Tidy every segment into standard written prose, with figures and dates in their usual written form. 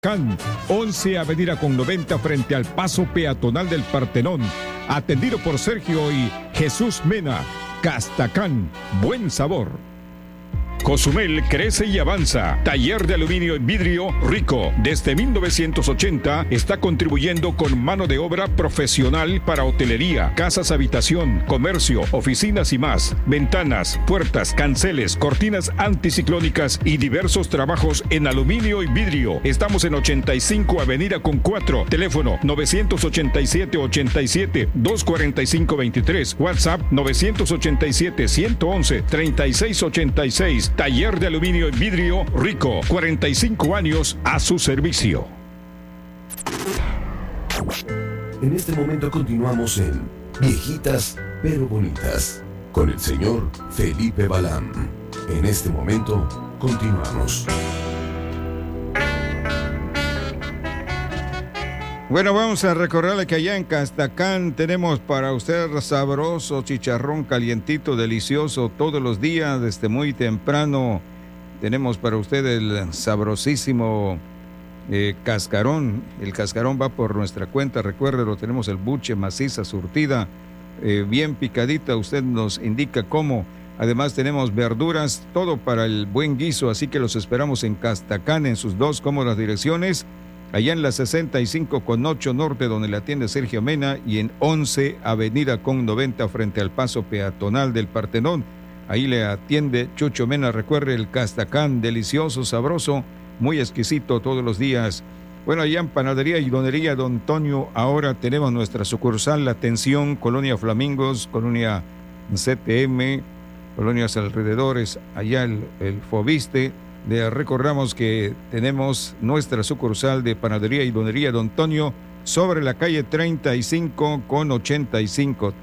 Can, 11 Avenida con 90 frente al paso peatonal del Partenón. Atendido por Sergio y Jesús Mena. Castacán, buen sabor. Cozumel crece y avanza. Taller de aluminio y vidrio Rico. Desde 1980 está contribuyendo con mano de obra profesional para hotelería, casas habitación, comercio, oficinas y más. Ventanas, puertas, canceles, cortinas anticiclónicas y diversos trabajos en aluminio y vidrio. Estamos en 85 Avenida con 4. Teléfono 987-87-245-23. WhatsApp 987-111-3686. Taller de aluminio y vidrio Rico, 45 años a su servicio. En este momento continuamos en Viejitas pero Bonitas con el señor Felipe Balán. En este momento continuamos. Bueno, vamos a recordarle que allá en Castacán tenemos para usted sabroso chicharrón calientito, delicioso, todos los días, desde muy temprano. Tenemos para usted el sabrosísimo cascarón. El cascarón va por nuestra cuenta, recuérdelo, tenemos el buche maciza, surtida, bien picadita, usted nos indica cómo. Además tenemos verduras, todo para el buen guiso, así que los esperamos en Castacán, en sus dos cómodas direcciones. Allá en la 65-8 Norte, donde le atiende Sergio Mena, y en 11 Avenida con 90 frente al paso peatonal del Partenón. Ahí le atiende Chucho Mena. Recuerde el Castacán, delicioso, sabroso, muy exquisito todos los días. Bueno, allá en Panadería y Donería Don Tonio, ahora tenemos nuestra sucursal La Atención, Colonia Flamingos, Colonia CTM, colonias alrededores, allá el Fobiste. Recordamos que tenemos nuestra sucursal de Panadería y Donería Don Tonio sobre la calle 35 con 85,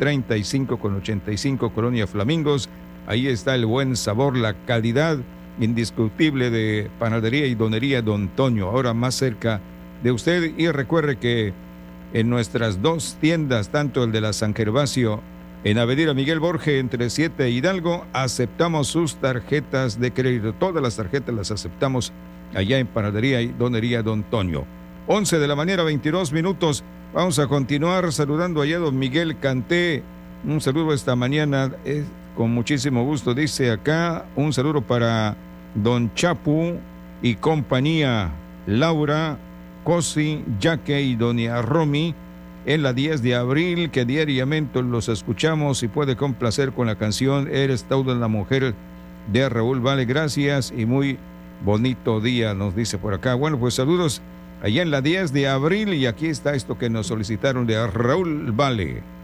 Colonia Flamingos. Ahí está el buen sabor, la calidad indiscutible de Panadería y Donería Don Tonio, ahora más cerca de usted. Y recuerde que en nuestras dos tiendas, tanto el de la San Gervasio en Avenida Miguel Borge, entre 7 e Hidalgo, aceptamos sus tarjetas de crédito. Todas las tarjetas las aceptamos allá en Panadería y Donería Don Tonio. 11 de la mañana, 22 minutos. Vamos a continuar saludando allá a don Miguel Canté. Un saludo esta mañana, con muchísimo gusto, dice acá. Un saludo para don Chapu y compañía, Laura, Cosi, Yaque y doña Romy. En la 10 de abril, que diariamente los escuchamos y puede complacer con la canción Eres toda la mujer de Raúl Vale. Gracias y muy bonito día, nos dice por acá. Bueno, pues saludos allá en la 10 de abril y aquí está esto que nos solicitaron de Raúl Vale.